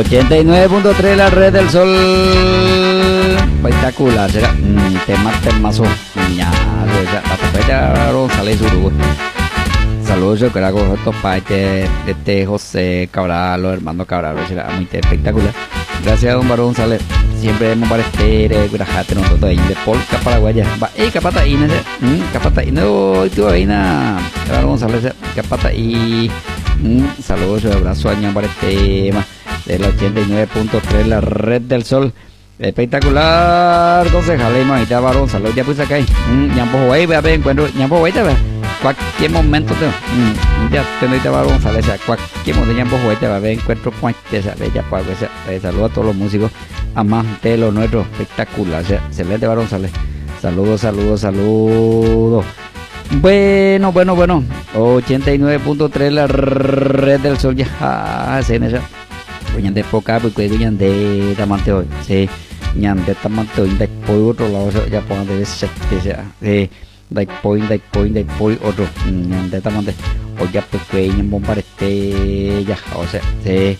89.3 la red del sol. Espectacular, será temazo. Sale su saludos, yo creo que estos padres de José Cabral, los hermanos Cabral, será muy espectacular. Gracias a don Barón Sale. Siempre hemos parecido grajate nosotros ahí de Polka Paraguaya. Capata ina, capata ina, tú ahí na. Barón Sale, capata y saludos, abrazo a ñan para el tema del 89.3 la red del sol. Espectacular, concejal y manita Barón Sale, ya puse acá. Ñampo Huey, ve a ver, encuentro Ñampo Huey, te ve. Cualquier momento ya te Barón Sale, cualquier momento Ñampo Huey te va a ver, encuentro puente, ya pues saludo a todos los músicos amantes de lo nuestro, espectacular, excelente Barón Sale. Saludos. Bueno, 89.3 la red del sol, ya se en esa. Ñan de poca, porque ñan de tamante hoy, sí, ñan de tamante hoy, de por otro lado, ya pongan de ese, de point otro, ñan de tamante, hoy ya pues ñan bombarde, ya, o sea, sí,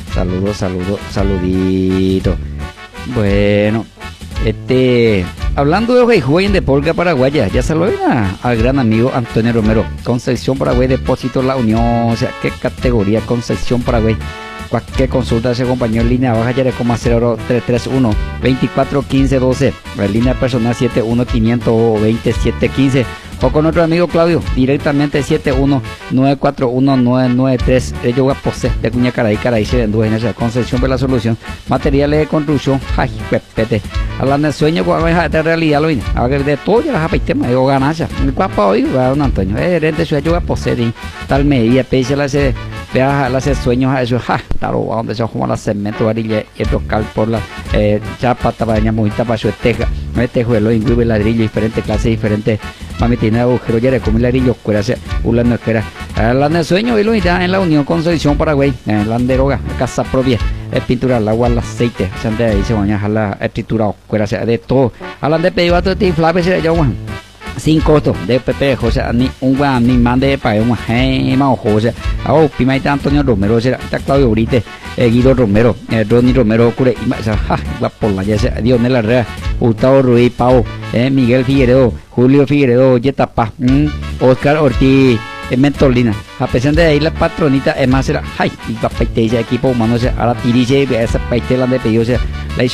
saludito. Bueno, hablando de Jueguen de Polka Paraguaya, ya saludé al gran amigo Antonio Romero, Concepción Paraguay, Depósito La Unión, o sea, qué categoría Concepción Paraguay. Cualquier consulta se acompañó en línea baja ya 0331 24 15 12, la línea personal 71 527 15, o con otro amigo Claudio directamente 71 941 993. Ellos a pose de Cuña Caraí se vendú en esa Concepción de la solución, materiales de construcción, ay, pepete, hablando de sueño con de realidad lo viene, a ver de todo ya las tema de ganancia, el guapo hoy va don Antonio, rente su ellos a pose de tal medida, pese la se vea las sueños a eso, claro, donde se como la cemento varilla y el local por la chapa tabaña mojita para su teja, juelo incluye ladrillo diferentes clases diferentes. Mami tiene agujero ya de comer ladrillo cuera se ulando que era hablando de sueño y lo irá en la Unión Concepción Paraguay, en la deroga casa propia, pintura al agua, el aceite, se ande ahí se baña a la escritura cuera se de todo, hablando de pedido a todo este inflable se ya bueno sin costo de PP José ni un guan ni mande para un gema o José a Pimaita Antonio Romero será está Claudio Brite, Guido Romero, Ronnie Romero cure y va por la ya se Dios en la red, Gustavo Ruiz Pau, Miguel Figueredo, Julio Figueredo, Yetapa, Oscar Ortiz, Mentolina, a pesar de ahí la patronita es más será ay y va a equipo humano se ahora tiriche esa paitela de pedido se la